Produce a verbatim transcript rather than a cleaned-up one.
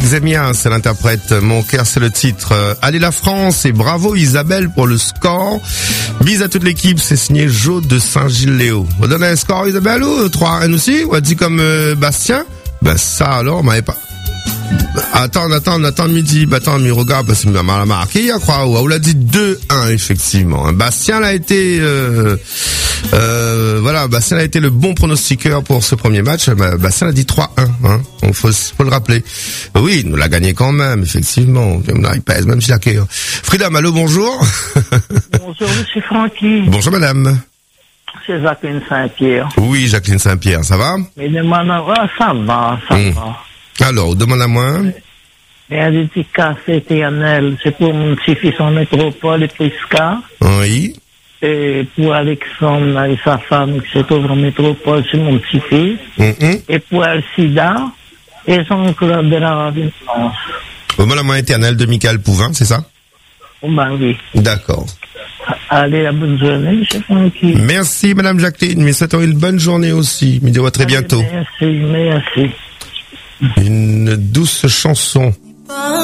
Xemia, c'est l'interprète. Mon cœur, c'est le titre. Euh, allez la France et bravo Isabelle pour le score. Bis à toute l'équipe, c'est signé Jo de Saint-Gilles-Léo. Vous donnez un score Isabelle ou trois N aussi? Ou a dit comme euh, Bastien? Ben ça alors, on m'avait pas. Attends, attends, attends midi, bah, attends, mais regarde, parce que m'a mal marqué, je crois, ou l'a dit deux un, effectivement. Bastien a été, euh, euh, voilà, Bastien a été le bon pronostiqueur pour ce premier match. Bastien a dit trois un, hein. Donc, faut, faut le rappeler. Oui, il nous l'a gagné quand même, effectivement. Il pèse, même si la cœur. Frida Malo, bonjour. Bonjour, monsieur Francky. Bonjour, madame. C'est Jacqueline Saint-Pierre. Oui, Jacqueline Saint-Pierre, ça va? Mais demande, ah, ça va, ça mmh. va. Alors, demande à moi. Et un dédicace éternel, c'est pour mon petit-fils en métropole et Prisca. Oui. Et pour Alexandre et sa femme qui se trouve en métropole, c'est mon petit-fils. Mm-hmm. Et pour Alcida et son club de la ville de France. Demande à moi éternel de Michael Pouvin, c'est ça? Oh ben oui. D'accord. Allez, la bonne journée, monsieur Francky. Merci, madame Jacqueline, mais souhaitons une bonne journée aussi. Me dis-moi très bientôt. Merci, merci. Une douce chanson.